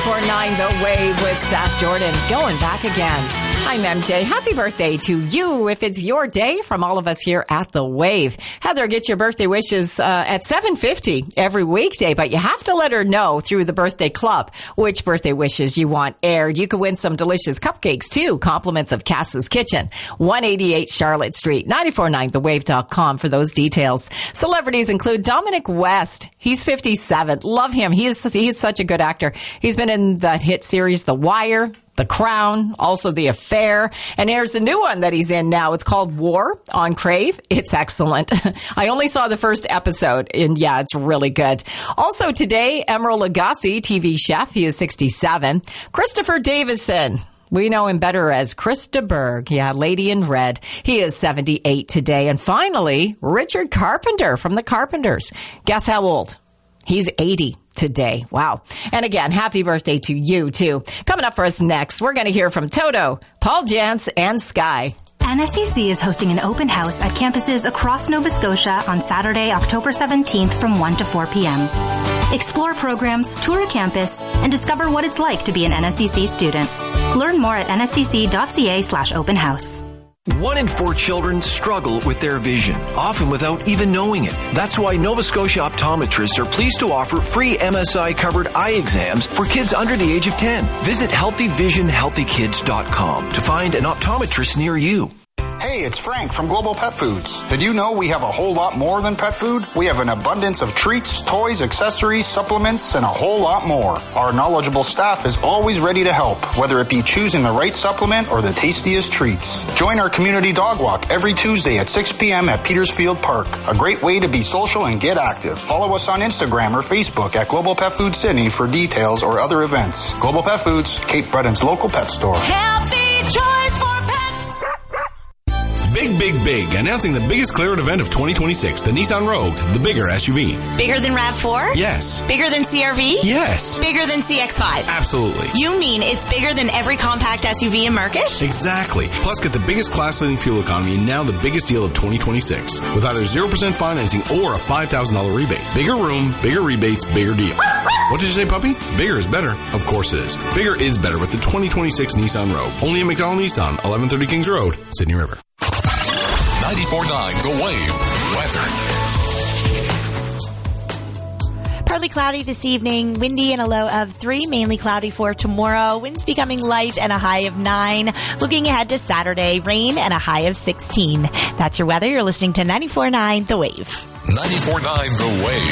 94.9 The Wave with Sass Jordan. Going back again. I'm MJ. Happy birthday to you if it's your day from all of us here at The Wave. Heather gets your birthday wishes at 7:50 every weekday, but you have to let her know through the birthday club which birthday wishes you want aired. You can win some delicious cupcakes too. Compliments of Cass's Kitchen, 188 Charlotte Street, 949thewave.com for those details. Celebrities include Dominic West. He's 57. Love him. He is such a good actor. He's been in that hit series The Wire, The Crown, also The Affair, and there's a new one that he's in now. It's called War on Crave. It's excellent. I only saw the first episode, and yeah, it's really good. Also today, Emeril Lagasse, TV chef. He is 67. Christopher Davison. We know him better as Chris de Burgh. Yeah, Lady in Red. He is 78 today. And finally, Richard Carpenter from the Carpenters. Guess how old? He's 80 today. Wow. And again, happy birthday to you, too. Coming up for us next, we're going to hear from Toto, Paul Jantz, and Sky. NSCC is hosting an open house at campuses across Nova Scotia on Saturday, October 17th from 1 to 4 p.m. Explore programs, tour a campus, and discover what it's like to be an NSCC student. Learn more at nscc.ca/open house. 1 in 4 children struggle with their vision, often without even knowing it. That's why Nova Scotia optometrists are pleased to offer free MSI-covered eye exams for kids under the age of 10. Visit healthyvisionhealthykids.com to find an optometrist near you. Hey, it's Frank from Global Pet Foods. Did you know we have a whole lot more than pet food? We have an abundance of treats, toys, accessories, supplements, and a whole lot more. Our knowledgeable staff is always ready to help, whether it be choosing the right supplement or the tastiest treats. Join our community dog walk every Tuesday at 6 p.m. at Petersfield Park. A great way to be social and get active. Follow us on Instagram or Facebook at Global Pet Foods Sydney for details or other events. Global Pet Foods, Cape Breton's local pet store. Healthy choice for pets. Big. Announcing the biggest clearance event of 2026, the Nissan Rogue, the bigger SUV. Bigger than RAV4? Yes. Bigger than CRV? Yes. Bigger than CX-5? Absolutely. You mean it's bigger than every compact SUV in Market? Exactly. Plus, get the biggest class-leading fuel economy and now the biggest deal of 2026 with either 0% financing or a $5,000 rebate. Bigger room, bigger rebates, bigger deal. What did you say, puppy? Bigger is better. Of course it is. Bigger is better with the 2026 Nissan Rogue. Only at McDonald Nissan, 1130 Kings Road, Sydney River. 94.9 The Wave weather. Partly cloudy this evening, windy and a low of 3, mainly cloudy for tomorrow. Winds becoming light and a high of 9. Looking ahead to Saturday, rain and a high of 16. That's your weather. You're listening to 94.9 The Wave. 94.9 The Wave.